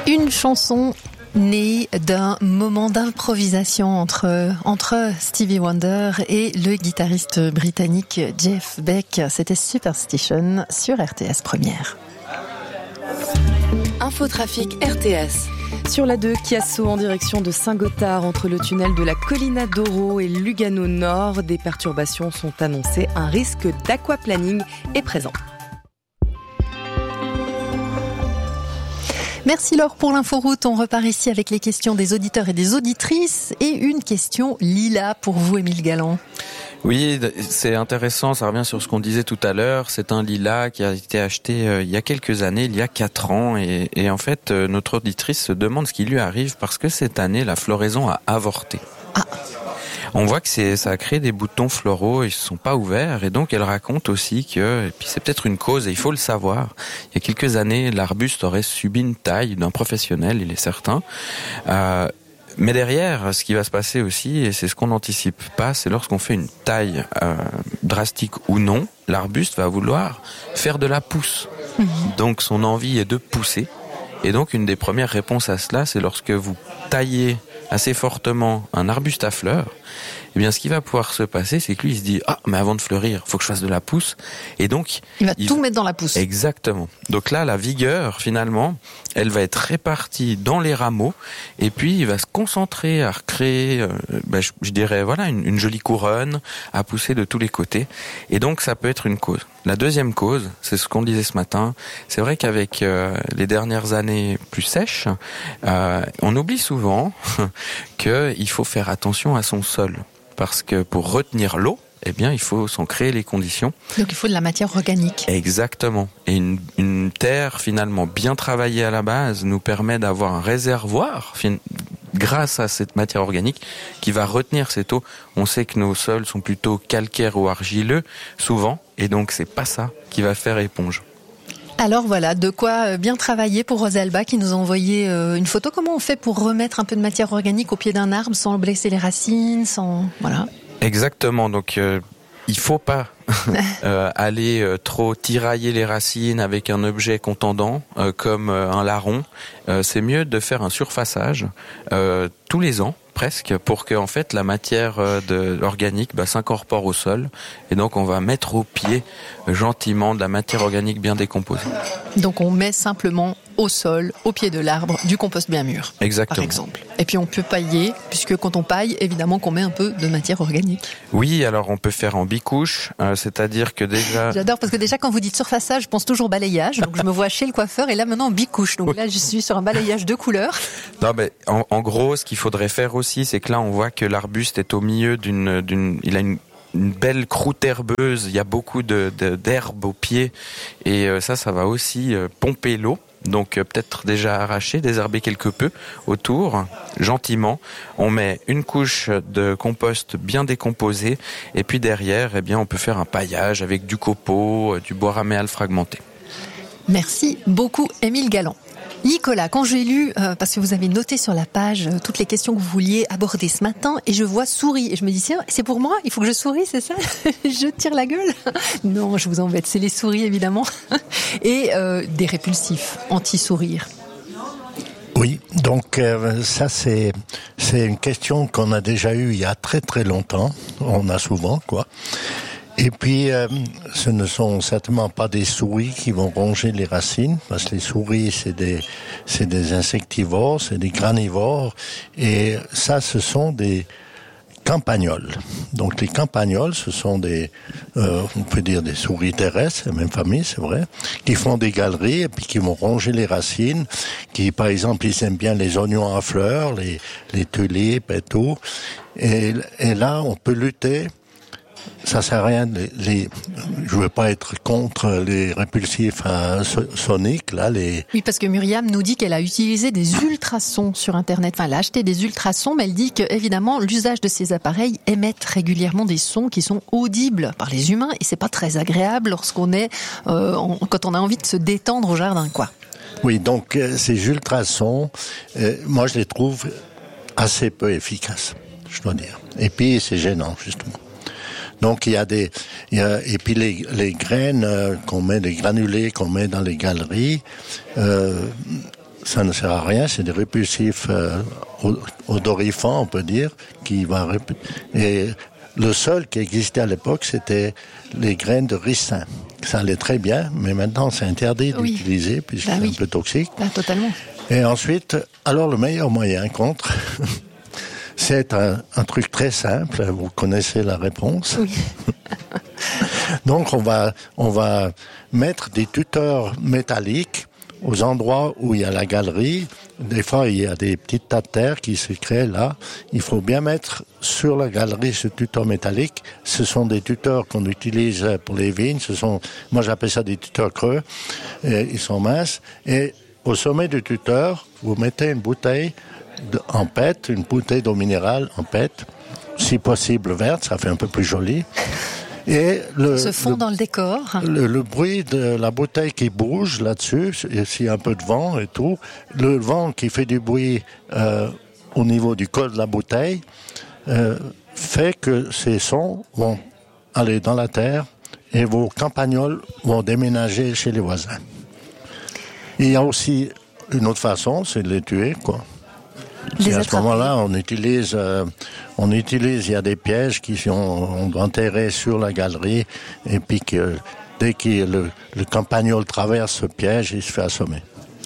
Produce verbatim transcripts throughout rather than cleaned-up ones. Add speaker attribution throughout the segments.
Speaker 1: Une chanson née d'un moment d'improvisation entre, entre Stevie Wonder et le guitariste britannique Jeff Beck. C'était Superstition sur R T S Première.
Speaker 2: Infotrafic R T S. Sur la deux, Chiasso en direction de Saint-Gothard, entre le tunnel de la Collina d'Oro et Lugano Nord, des perturbations sont annoncées. Un risque d'aquaplaning est présent.
Speaker 1: Merci Laure pour l'inforoute. On repart ici avec les questions des auditeurs et des auditrices et une question Lila pour vous, Émile Galland.
Speaker 3: Oui, c'est intéressant, ça revient sur ce qu'on disait tout à l'heure. C'est un lilas qui a été acheté euh, il y a quelques années, il y a quatre ans. Et, et en fait, euh, notre auditrice se demande ce qui lui arrive parce que cette année, la floraison a avorté.
Speaker 1: Ah.
Speaker 3: On voit que c'est, ça a créé des boutons floraux, ils ne sont pas ouverts. Et donc, elle raconte aussi que, et puis c'est peut-être une cause, et il faut le savoir, il y a quelques années, l'arbuste aurait subi une taille d'un professionnel, il est certain. Euh, Mais derrière, ce qui va se passer aussi, et c'est ce qu'on n'anticipe pas, c'est lorsqu'on fait une taille euh, drastique ou non, l'arbuste va vouloir faire de la pousse. Mmh. Donc son envie est de pousser. Et donc une des premières réponses à cela, c'est lorsque vous taillez assez fortement un arbuste à fleurs, eh bien ce qui va pouvoir se passer, c'est que lui il se dit « Ah, mais avant de fleurir, il faut que je fasse de la pousse. » Et donc...
Speaker 1: Il va
Speaker 3: il...
Speaker 1: tout mettre dans la pousse.
Speaker 3: Exactement. Donc là, la vigueur, finalement, elle va être répartie dans les rameaux, et puis il va se concentrer à recréer, euh, ben, je, je dirais, voilà, une, une jolie couronne, à pousser de tous les côtés. Et donc ça peut être une cause. La deuxième cause, c'est ce qu'on disait ce matin, c'est vrai qu'avec euh, les dernières années plus sèches, euh, on oublie souvent qu'il faut faire attention à son sol. Parce que pour retenir l'eau, eh bien, il faut s'en créer les conditions.
Speaker 1: Donc il faut de la matière organique.
Speaker 3: Exactement. Et une, une terre finalement bien travaillée à la base nous permet d'avoir un réservoir fin, grâce à cette matière organique qui va retenir cette eau. On sait que nos sols sont plutôt calcaires ou argileux, souvent, et donc c'est pas ça qui va faire éponge.
Speaker 1: Alors voilà, de quoi bien travailler pour Rosalba qui nous a envoyé une photo. Comment on fait pour remettre un peu de matière organique au pied d'un arbre sans blesser les racines, sans voilà.
Speaker 3: Exactement. Donc euh, il faut pas euh, aller euh, trop tirailler les racines avec un objet contendant euh, comme euh, un larron. Euh, c'est mieux de faire un surfaçage euh, tous les ans. Presque, pour que en fait la matière de l'organique bah, s'incorpore au sol, et donc on va mettre au pied gentiment de la matière organique bien décomposée.
Speaker 1: Donc on met simplement au sol, au pied de l'arbre, du compost bien mûr.
Speaker 3: Exactement.
Speaker 1: Par exemple. Et puis on peut pailler, puisque quand on paille, évidemment qu'on met un peu de matière organique.
Speaker 3: Oui, alors on peut faire en bicouche, euh, c'est-à-dire que déjà...
Speaker 1: J'adore, parce que déjà quand vous dites surfaçage, je pense toujours balayage, donc je me vois chez le coiffeur, et là maintenant bicouche, donc là je suis sur un balayage de couleurs.
Speaker 3: Non mais en, en gros, ce qu'il faudrait faire aussi, c'est que là on voit que l'arbuste est au milieu d'une... d'une il a une une belle croûte herbeuse, il y a beaucoup de, de, d'herbe au pied, et euh, ça, ça va aussi euh, pomper l'eau. Donc euh, peut-être déjà arracher, désherber quelque peu autour, gentiment. On met une couche de compost bien décomposé, et puis derrière, eh bien, on peut faire un paillage avec du copeau, du bois raméal fragmenté.
Speaker 1: Merci beaucoup, Émile Galland. Nicolas, quand j'ai lu, euh, parce que vous avez noté sur la page euh, toutes les questions que vous vouliez aborder ce matin, et je vois souris, et je me dis, tiens, c'est pour moi, il faut que je souris, c'est ça? Je tire la gueule? Non, je vous embête, c'est les souris, évidemment. Et euh, des répulsifs, anti-sourire.
Speaker 4: Oui, donc euh, ça c'est c'est une question qu'on a déjà eue il y a très très longtemps, on a souvent, quoi. Et puis, euh, ce ne sont certainement pas des souris qui vont ronger les racines, parce que les souris, c'est des, c'est des insectivores, c'est des granivores, et ça, ce sont des campagnols. Donc, les campagnols, ce sont des, euh, on peut dire des souris terrestres, la même famille, c'est vrai, qui font des galeries et puis qui vont ronger les racines, qui, par exemple, ils aiment bien les oignons à fleurs, les, les tulipes et tout. Et, et là, on peut lutter. Ça sert à rien. Les, les, je veux pas être contre les répulsifs hein, soniques là. Les.
Speaker 1: Oui, parce que Myriam nous dit qu'elle a utilisé des ultrasons sur Internet. Enfin, elle a acheté des ultrasons, mais elle dit que évidemment l'usage de ces appareils émettent régulièrement des sons qui sont audibles par les humains, et c'est pas très agréable lorsqu'on est, euh, en, quand on a envie de se détendre au jardin, quoi.
Speaker 4: Oui, donc euh, ces ultrasons, euh, moi je les trouve assez peu efficaces, je dois dire. Et puis c'est gênant justement. Donc il y a des, il y a, et puis les, les graines euh, qu'on met, les granulés qu'on met dans les galeries, euh, ça ne sert à rien, c'est des répulsifs euh, odorifants, on peut dire, qui va répu- et le seul qui existait à l'époque, c'était les graines de ricin. Ça allait très bien, mais maintenant c'est interdit
Speaker 1: Oui.
Speaker 4: d'utiliser puisque
Speaker 1: Bah
Speaker 4: c'est
Speaker 1: oui.
Speaker 4: un peu toxique.
Speaker 1: Ah, totalement.
Speaker 4: Et ensuite, alors le meilleur moyen contre, c'est un, un truc très simple. Vous connaissez la réponse.
Speaker 1: Oui.
Speaker 4: Donc on va on va mettre des tuteurs métalliques aux endroits où il y a la galerie. Des fois il y a des petites tas de terre qui se créent là. Il faut bien mettre sur la galerie ce tuteur métallique. Ce sont des tuteurs qu'on utilise pour les vignes. Ce sont, moi j'appelle ça des tuteurs creux. Et ils sont minces. Et au sommet du tuteur, vous mettez une bouteille de, en pète, une bouteille d'eau minérale en pète, si possible verte, ça fait un peu plus joli. Et le,
Speaker 1: Se fond
Speaker 4: le,
Speaker 1: dans le décor.
Speaker 4: le, le bruit de la bouteille qui bouge là-dessus, et s'il y a un peu de vent et tout, le vent qui fait du bruit euh, au niveau du col de la bouteille euh, fait que ces sons vont aller dans la terre et vos campagnols vont déménager chez les voisins. Il y a aussi une autre façon, c'est de les tuer, quoi.
Speaker 1: Les
Speaker 4: Et à ce
Speaker 1: attraper.
Speaker 4: moment-là, on utilise, euh, on utilise, il y a des pièges qui sont enterrés sur la galerie, et puis que dès que le, le campagnol traverse ce piège, il se fait assommer.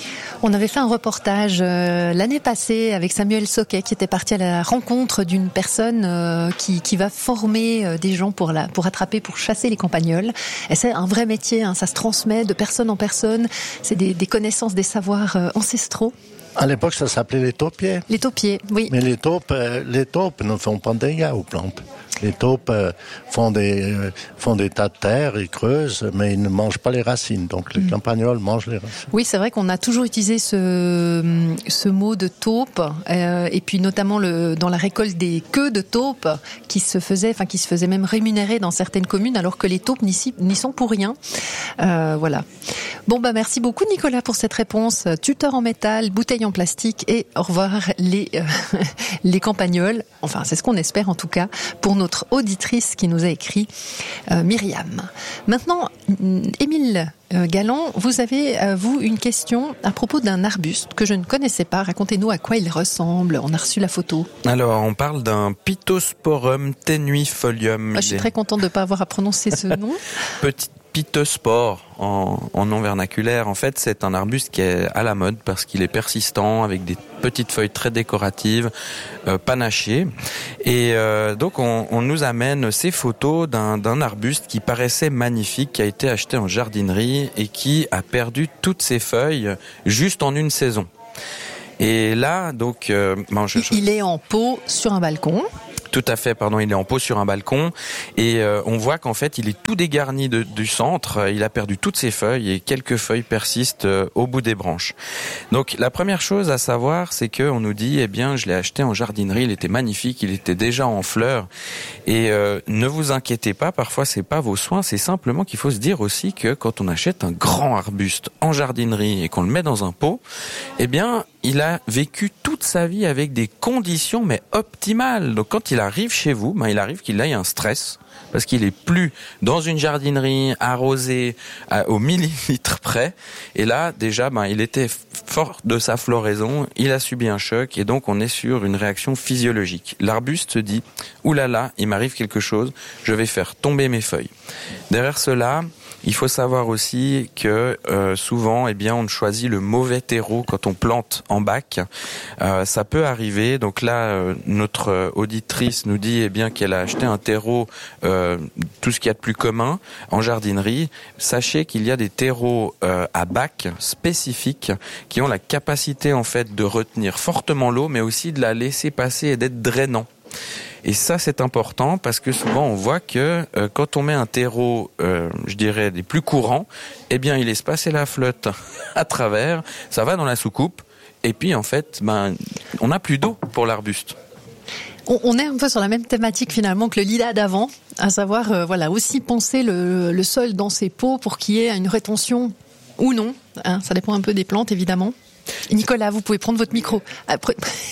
Speaker 1: On avait fait un reportage euh, l'année passée avec Samuel Soquet qui était parti à la rencontre d'une personne euh, qui, qui va former euh, des gens pour, la, pour attraper, pour chasser les campagnols. Et c'est un vrai métier, hein, ça se transmet de personne en personne. C'est des, des connaissances, des savoirs euh, ancestraux.
Speaker 4: À l'époque, ça s'appelait les taupiers.
Speaker 1: Les taupiers, oui.
Speaker 4: Mais les taupes, euh, les taupes ne font pas de dégâts aux plantes. Les taupes euh, font des euh, font des tas de terre, ils creusent, mais ils ne mangent pas les racines. Donc les mmh. campagnols mangent les racines.
Speaker 1: Oui, c'est vrai qu'on a toujours utilisé ce ce mot de taupe, euh, et puis notamment le dans la récolte des queues de taupes qui se faisaient, enfin qui se faisaient même rémunérer dans certaines communes, alors que les taupes n'y, n'y sont pour rien. Euh, voilà. Bon bah merci beaucoup Nicolas pour cette réponse. Tuteur en métal, bouteille en plastique et au revoir les euh, les campagnols. Enfin c'est ce qu'on espère en tout cas pour nos notre auditrice qui nous a écrit, euh, Myriam. Maintenant, Émile euh, Galland, vous avez, euh, vous, une question à propos d'un arbuste que je ne connaissais pas. Racontez-nous à quoi il ressemble. On a reçu la photo.
Speaker 3: Alors, on parle d'un Pittosporum tenuifolium.
Speaker 1: Ah, je suis très contente de ne pas avoir à prononcer ce nom.
Speaker 3: Petit pittospore en, en nom vernaculaire. En fait, c'est un arbuste qui est à la mode parce qu'il est persistant avec des petites feuilles très décoratives, euh, panachées. Et euh, donc, on, on nous amène ces photos d'un, d'un arbuste qui paraissait magnifique, qui a été acheté en jardinerie et qui a perdu toutes ses feuilles juste en une saison. Et là, donc, euh, ben, je, je...
Speaker 1: il est en pot sur un balcon.
Speaker 3: Tout à fait, pardon, il est en pot sur un balcon et euh, on voit qu'en fait il est tout dégarni de, du centre, il a perdu toutes ses feuilles et quelques feuilles persistent euh, au bout des branches. Donc la première chose à savoir, c'est que on nous dit, eh bien je l'ai acheté en jardinerie, il était magnifique, il était déjà en fleurs et euh, ne vous inquiétez pas, parfois c'est pas vos soins, c'est simplement qu'il faut se dire aussi que quand on achète un grand arbuste en jardinerie et qu'on le met dans un pot, eh bien il a vécu toute sa vie avec des conditions mais optimales. Donc quand il arrive chez vous, ben il arrive qu'il ait un stress parce qu'il est plus dans une jardinerie arrosée à, au millilitre près. Et là, déjà, ben il était fort de sa floraison, il a subi un choc et donc on est sur une réaction physiologique. L'arbuste se dit « Ouh là là, il m'arrive quelque chose, je vais faire tomber mes feuilles ». Derrière cela, il faut savoir aussi que euh, souvent, eh bien, on choisit le mauvais terreau quand on plante en bac. Euh, ça peut arriver. Donc là, euh, notre auditrice nous dit, eh bien, qu'elle a acheté un terreau, euh, tout ce qu'il y a de plus commun en jardinerie. Sachez qu'il y a des terreaux euh, à bac spécifiques qui ont la capacité en fait de retenir fortement l'eau, mais aussi de la laisser passer et d'être drainant. Et ça, c'est important parce que souvent, on voit que euh, quand on met un terreau, euh, je dirais, des plus courants, eh bien, il laisse passer la flotte à travers, ça va dans la soucoupe, et puis, en fait, ben, on n'a plus d'eau pour l'arbuste.
Speaker 1: On, on est un peu sur la même thématique, finalement, que le lilas d'avant, à savoir, euh, voilà, aussi penser le, le sol dans ses pots pour qu'il y ait une rétention ou non. Hein, ça dépend un peu des plantes, évidemment. Nicolas, vous pouvez prendre votre micro. Après...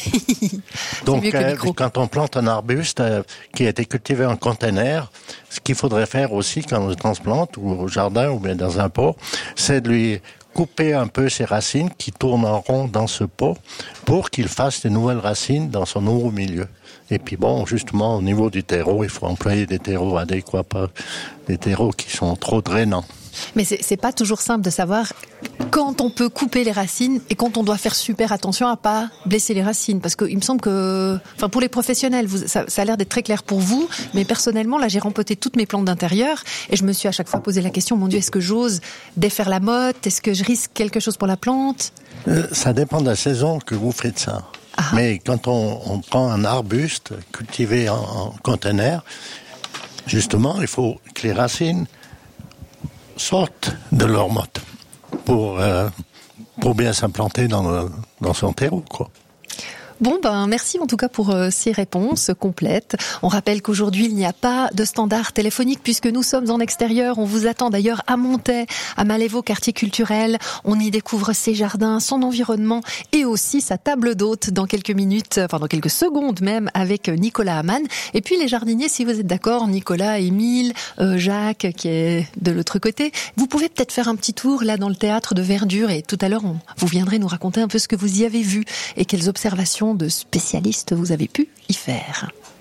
Speaker 4: Donc,
Speaker 1: mieux que le
Speaker 4: euh,
Speaker 1: micro.
Speaker 4: quand on plante un arbuste euh, qui a été cultivé en conteneur, ce qu'il faudrait faire aussi quand on le transplante ou au jardin ou bien dans un pot, c'est de lui couper un peu ces racines qui tournent en rond dans ce pot pour qu'il fasse de nouvelles racines dans son nouveau milieu. Et puis bon, justement, au niveau du terreau, il faut employer des terreaux adéquats, pas des terreaux qui sont trop drainants.
Speaker 1: Mais c'est, c'est pas toujours simple de savoir quand on peut couper les racines et quand on doit faire super attention à pas blesser les racines. Parce qu'il me semble que, enfin, pour les professionnels, vous, ça, ça a l'air d'être très clair pour vous, mais personnellement, là, j'ai rempoté toutes mes plantes d'intérieur et je me suis à chaque fois posé la question, mon Dieu, est-ce que j'ose défaire la motte? Est-ce que je risque quelque chose pour la plante?
Speaker 4: euh, Ça dépend de la saison que vous faites ça. Ah. Mais quand on, on prend un arbuste cultivé en, en conteneur, justement, il faut que les racines sortent de leur motte pour, euh, pour bien s'implanter dans, le, dans son terreau, quoi.
Speaker 1: Bon, ben merci en tout cas pour euh, ces réponses complètes. On rappelle qu'aujourd'hui, il n'y a pas de standard téléphonique puisque nous sommes en extérieur. On vous attend d'ailleurs à Montaix, à Malévo, quartier culturel. On y découvre ses jardins, son environnement et aussi sa table d'hôte dans quelques minutes, enfin dans quelques secondes même, avec Nicolas Amann. Et puis les jardiniers, si vous êtes d'accord, Nicolas, Émile, euh, Jacques qui est de l'autre côté. Vous pouvez peut-être faire un petit tour là dans le théâtre de Verdure et tout à l'heure, on, vous viendrez nous raconter un peu ce que vous y avez vu et quelles observations de spécialistes vous avez pu y faire.